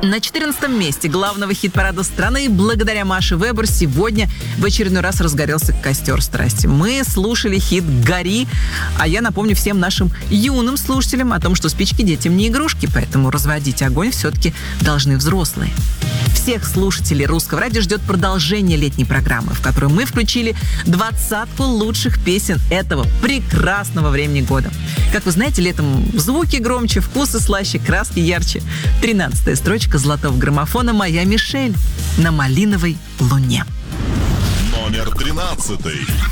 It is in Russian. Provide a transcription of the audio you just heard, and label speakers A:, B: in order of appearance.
A: На 14-м месте главного хит-парада страны благодаря Маше Вебер сегодня в очередной раз разгорелся костер страсти. Мы слушали хит «Гори», а я напомню всем нашим юным слушателям о том, что спички детям не игрушки, поэтому разводить огонь все-таки должны взрослые. Всех слушателей Русского радио ждет продолжение летней программы, в которой мы включили 20-ку лучших песен этого прекрасного времени года. Как вы знаете, летом звуки громче, вкусы слаще, краски ярче. 13-я строчка золотого граммофона «Моя Мишель» на малиновой луне.
B: Номер 13.